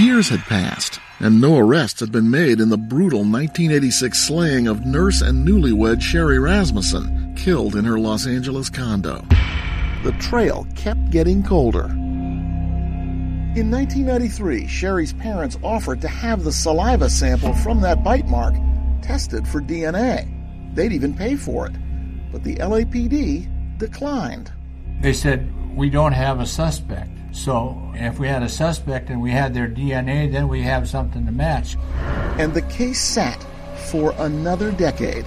years had passed, and no arrests had been made in the brutal 1986 slaying of nurse and newlywed Sherry Rasmussen, killed in her Los Angeles condo. The trail kept getting colder. In 1993, Sherry's parents offered to have the saliva sample from that bite mark tested for DNA. They'd even pay for it, but the LAPD declined. They said, we don't have a suspect. So if we had a suspect and we had their DNA, then we have something to match. And the case sat for another decade.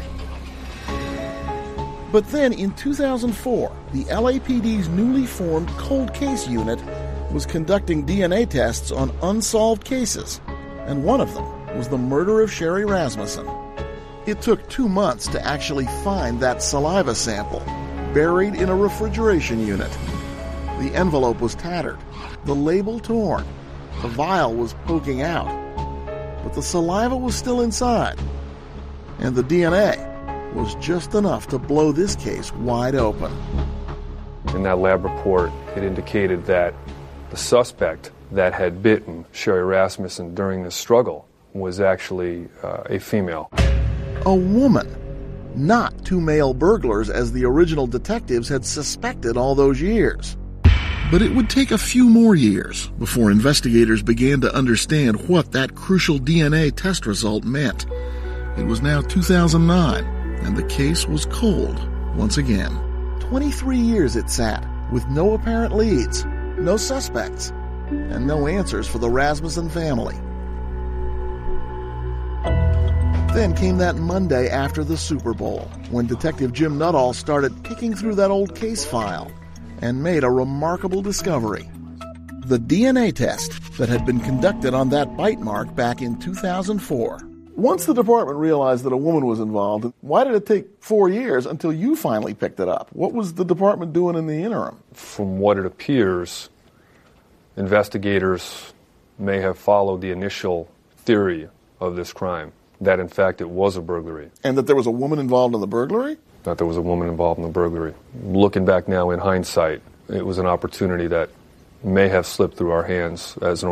But then in 2004, the LAPD's newly formed cold case unit was conducting DNA tests on unsolved cases, and one of them was the murder of Sherry Rasmussen. It took 2 months to actually find that saliva sample, buried in a refrigeration unit. The envelope was tattered, the label torn, the vial was poking out, but the saliva was still inside, and the DNA was just enough to blow this case wide open. In that lab report, it indicated that the suspect that had bitten Sherry Rasmussen during the struggle was actually a female. A woman, not two male burglars as the original detectives had suspected all those years. But it would take a few more years before investigators began to understand what that crucial DNA test result meant. It was now 2009, and the case was cold once again. 23 years it sat, with no apparent leads, no suspects, and no answers for the Rasmussen family. Then came that Monday after the Super Bowl, when Detective Jim Nuttall started picking through that old case file and made a remarkable discovery. The DNA test that had been conducted on that bite mark back in 2004. Once the department realized that a woman was involved, why did it take 4 years until you finally picked it up? What was the department doing in the interim? From what it appears, investigators may have followed the initial theory of this crime, that in fact it was a burglary. And that there was a woman involved in the burglary? That there was a woman involved in the burglary. Looking back now in hindsight, it was an opportunity that may have slipped through our hands as an